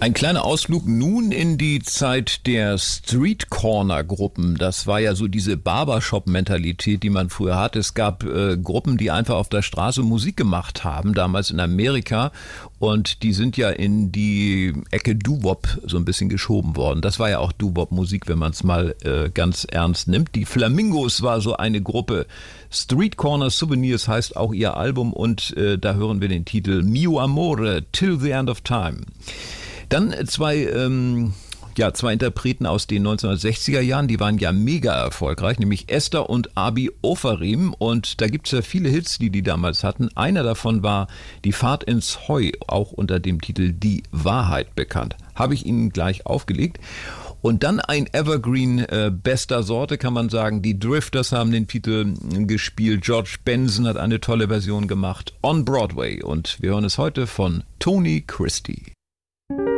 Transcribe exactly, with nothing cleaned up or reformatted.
Ein kleiner Ausflug nun in die Zeit der Street-Corner-Gruppen. Das war ja so diese Barbershop-Mentalität, die man früher hatte. Es gab äh, Gruppen, die einfach auf der Straße Musik gemacht haben, damals in Amerika. Und die sind ja in die Ecke Doo-Wop so ein bisschen geschoben worden. Das war ja auch Doo-Wop-Musik, wenn man es mal äh, ganz ernst nimmt. Die Flamingos war so eine Gruppe. Street Corner Souvenirs heißt auch ihr Album und äh, da hören wir den Titel Mio Amore, Till the End of Time. Dann zwei, ähm, ja, zwei Interpreten aus den neunzehnhundertsechziger Jahren, die waren ja mega erfolgreich, nämlich Esther und Abi Ofarim. Und da gibt's ja viele Hits, die die damals hatten. Einer davon war Die Fahrt ins Heu, auch unter dem Titel Die Wahrheit bekannt. Habe ich Ihnen gleich aufgelegt. Und dann ein Evergreen äh, bester Sorte, kann man sagen. Die Drifters haben den Titel gespielt. George Benson hat eine tolle Version gemacht. On Broadway. Und wir hören es heute von Tony Christie.